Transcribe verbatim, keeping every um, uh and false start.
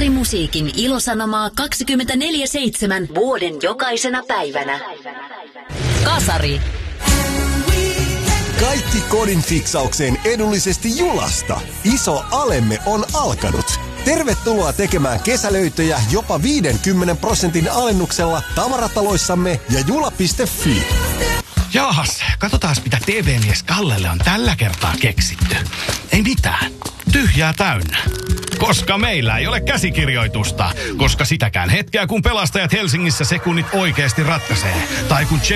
Kasarimusiikin ilosanomaa kaksikymmentäneljä seitsemän vuoden jokaisena päivänä. Kasari. Kaikki kodin fiksaukseen edullisesti Julasta. Iso alemme on alkanut. Tervetuloa tekemään kesälöitöjä jopa viidenkymmenen prosentin alennuksella tavarataloissamme ja jula piste fi. Jaahas, katsotaan mitä T V-mies Kallelle on tällä kertaa keksitty. Ei mitään. Tyhjää täynnä. Koska meillä ei ole käsikirjoitusta. Koska sitäkään hetkeä, kun pelastajat Helsingissä sekunnit oikeasti ratkaisee. Tai kun